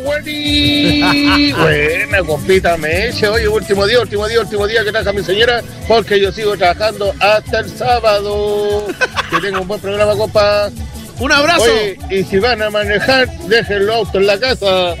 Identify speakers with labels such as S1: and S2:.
S1: Buena, compita Meche. Oye, último día que trabaja mi señora, porque yo sigo trabajando hasta el sábado. Que tenga un buen programa, compa.
S2: Un abrazo.
S1: Oye, y si van a manejar, dejen los autos en la casa.